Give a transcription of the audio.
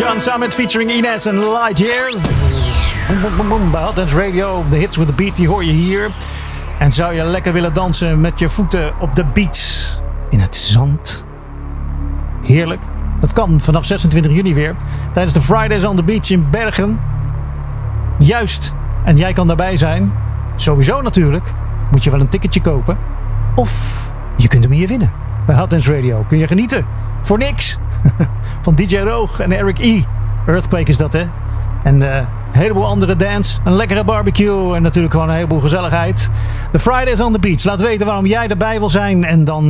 John Summit featuring Ines en Light Years. Bij Hot Dance Radio, de hits with the beat, die hoor je hier. En zou je lekker willen dansen met je voeten op de beach in het zand? Heerlijk. Dat kan vanaf 26 juni weer. Tijdens de Fridays on the Beach in Bergen. Juist. En jij kan daarbij zijn. Sowieso natuurlijk. Moet je wel een ticketje kopen. Of je kunt hem hier winnen. Bij Hot Dance Radio kun je genieten. Voor niks. Van DJ Roog en Eric E. Earthquake is dat, hè? En een heleboel andere dance. Een lekkere barbecue. En natuurlijk gewoon een heleboel gezelligheid. The Fridays on the Beach. Laat weten waarom jij erbij wil zijn. En dan